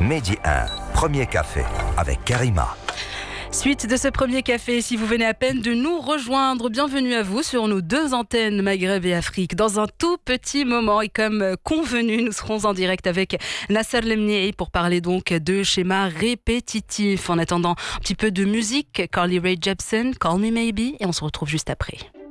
Mehdi 1, premier café avec Karima. Suite de ce premier café, si vous venez à peine de nous rejoindre, bienvenue à vous sur nos 2 antennes Maghreb et Afrique. Dans un tout petit moment et comme convenu, nous serons en direct avec Nasser Lemniei pour parler donc de schémas répétitifs. En attendant, un petit peu de musique, Carly Rae Jepsen, Call Me Maybe, et on se retrouve juste après.